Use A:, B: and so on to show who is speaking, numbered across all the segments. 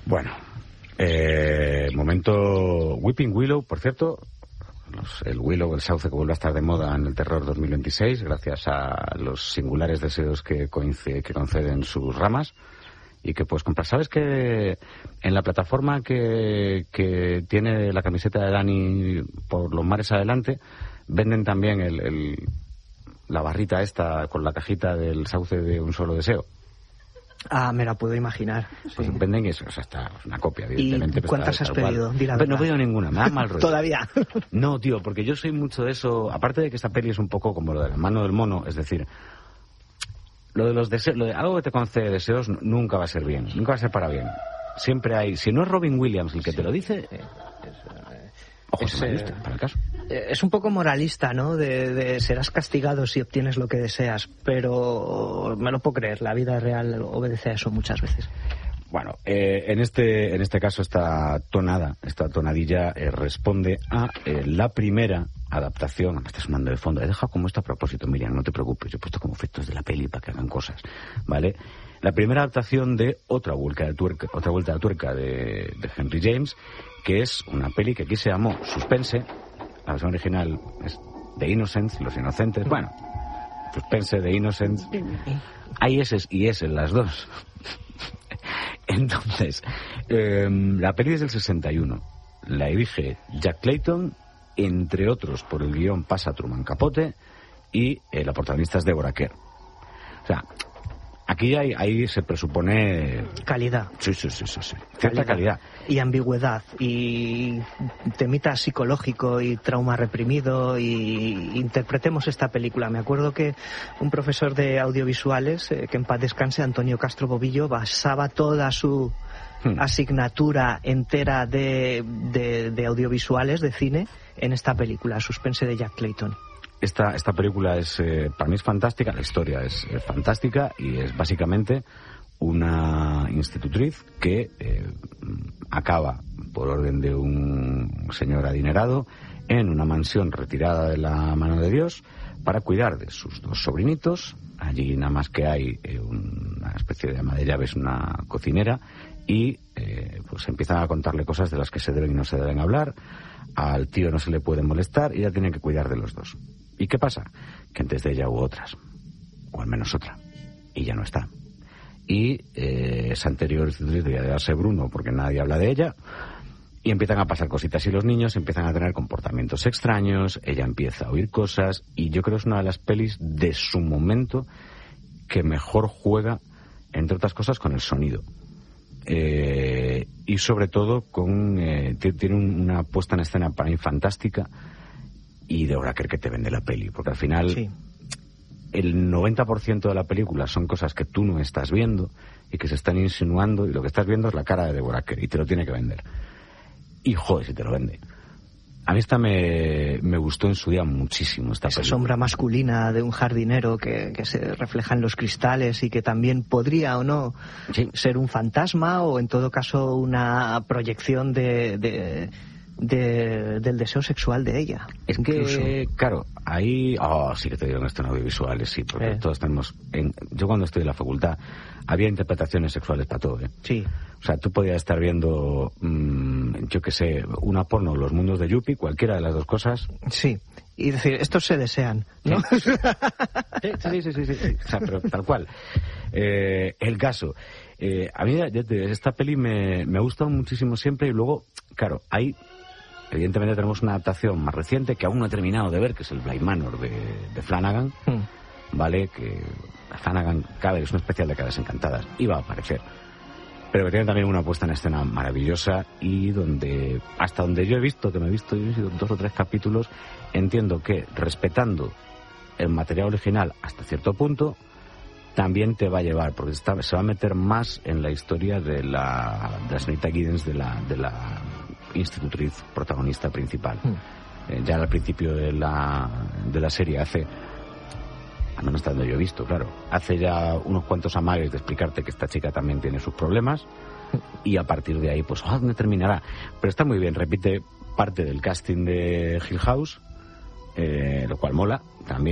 A: Bueno, momento Weeping Willow, por cierto. El Willow, el sauce que vuelve a estar de moda en el terror 2026, gracias a los singulares deseos que conceden sus ramas y que puedes comprar. ¿Sabes que en la plataforma que tiene la camiseta de Dani por los mares adelante, venden también la barrita esta con la cajita del sauce de un solo deseo?
B: Ah, me la puedo imaginar.
A: Pues sí. Venden eso, o sea, está una copia, evidentemente.
B: ¿Y cuántas has pedido?
A: Pero no he pedido ninguna, me da mal rollo.
B: ¿Todavía?
A: No, tío, porque yo soy mucho de eso. Aparte de que esta peli es un poco como lo de la mano del mono, es decir, lo de los deseos, lo de algo que te concede deseos nunca va a ser bien, nunca va a ser para bien. Siempre hay, si no es Robin Williams el que te lo dice, ojo, para el caso.
B: Es un poco moralista, ¿no? De serás castigado si obtienes lo que deseas, pero me lo puedo creer, la vida real obedece a eso muchas veces.
A: Bueno, en este caso esta tonadilla responde a la primera adaptación. Me está sonando de fondo. He dejado como esto a propósito, Miriam, no te preocupes. Yo he puesto como efectos de la peli para que hagan cosas, ¿vale? La primera adaptación de otra vuelta de tuerca de Henry James, que es una peli que aquí se llamó Suspense. La versión original es The Innocents, Los Inocentes. Bueno, Suspense, The Innocents. Hay S y S en las dos. Entonces, la peli es del 61. La dirige Jack Clayton, entre otros por el guión pasa Truman Capote y la protagonista es Deborah Kerr. O sea, aquí ahí se presupone
B: calidad.
A: Sí. Cierta calidad.
B: Y ambigüedad, y temita psicológico y trauma reprimido, y interpretemos esta película. Me acuerdo que un profesor de audiovisuales, que en paz descanse, Antonio Castro Bobillo, basaba toda su asignatura entera de audiovisuales, de cine, en esta película, Suspense de Jack Clayton.
A: Esta película es, para mí es fantástica, la historia es fantástica y es básicamente una institutriz que acaba, por orden de un señor adinerado, en una mansión retirada de la mano de Dios para cuidar de sus dos sobrinitos. Allí nada más que hay una especie de ama de llaves, una cocinera, y pues empiezan a contarle cosas de las que se deben y no se deben hablar. Al tío no se le puede molestar y ella tiene que cuidar de los dos. ¿Y qué pasa? Que antes de ella hubo otras, o al menos otra, y ya no está. Y esa anterior institutriz debía de darse Bruno porque nadie habla de ella, y empiezan a pasar cositas y los niños empiezan a tener comportamientos extraños, ella empieza a oír cosas, y yo creo que es una de las pelis de su momento que mejor juega, entre otras cosas, con el sonido. Y sobre todo tiene una puesta en escena para mí fantástica, y Deborah Kerr que te vende la peli, porque al final sí, el 90% de la película son cosas que tú no estás viendo y que se están insinuando, y lo que estás viendo es la cara de Deborah Kerr y te lo tiene que vender. Y joder, si te lo vende. A mí esta me gustó en su día muchísimo, esta película.
B: Esa sombra masculina de un jardinero que se refleja en los cristales y que también podría o no ser un fantasma, o en todo caso una proyección del deseo sexual de ella.
A: Es incluso que, claro, ahí... sí que te dieron esto en audiovisuales, sí, porque todos tenemos... Yo cuando estoy en la facultad había interpretaciones sexuales para todo, ¿eh?
B: Sí.
A: O sea, tú podías estar viendo, yo qué sé, una porno, Los mundos de Yuppie, cualquiera de las dos cosas.
B: Sí, y decir, estos se desean, ¿no?
A: Sí. Sí. O sea, pero tal cual. El caso. A mí esta peli me ha gustado muchísimo siempre, y luego, claro, evidentemente tenemos una adaptación más reciente que aún no he terminado de ver, que es el Bly Manor de Flanagan, ¿vale? Que Flanagan es un especial de Caras Encantadas, iba a aparecer. Pero que tiene también una puesta en escena maravillosa, y donde, hasta donde yo he visto 2 o 3 capítulos, entiendo que respetando el material original hasta cierto punto, también te va a llevar, porque se va a meter más en la historia de la señorita Giddens, de la institutriz protagonista principal. Ya al principio de la serie al menos hasta donde yo he visto, claro, hace ya unos cuantos amagues de explicarte que esta chica también tiene sus problemas, y a partir de ahí, pues, ¿dónde terminará? Pero está muy bien, repite parte del casting de Hill House, lo cual mola también,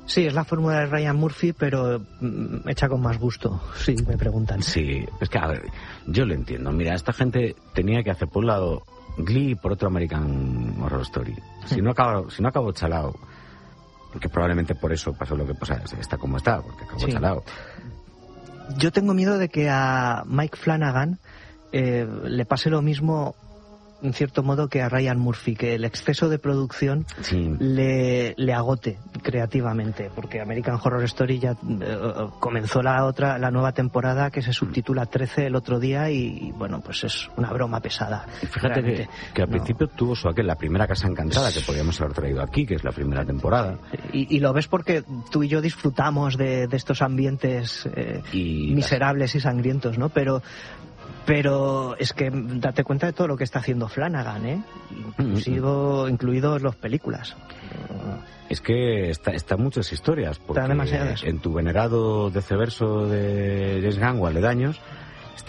B: Sí, es la fórmula de Ryan Murphy, pero hecha con más gusto, si me preguntan.
A: Sí, es que, a ver, yo lo entiendo. Mira, esta gente tenía que hacer por un lado Glee y por otro American Horror Story. Si no acabó chalao, porque probablemente por eso pasó lo que pasa, está como está, porque acabó chalao.
B: Yo tengo miedo de que a Mike Flanagan le pase lo mismo, en cierto modo, que a Ryan Murphy, que el exceso de producción le agote creativamente, porque American Horror Story ya comenzó la nueva temporada, que se subtitula 13 el otro día, y bueno, pues es una broma pesada.
A: Y fíjate que al principio tuvo su aquel, la primera Casa Encantada, que podríamos haber traído aquí, que es la primera temporada.
B: Y lo ves porque tú y yo disfrutamos de estos ambientes miserables y sangrientos, ¿no? Pero es que date cuenta de todo lo que está haciendo Flanagan, incluidos las películas.
A: Es que está muchas historias, porque
B: está demasiadas.
A: En tu venerado Deceverso de James Gunn o Aledaños,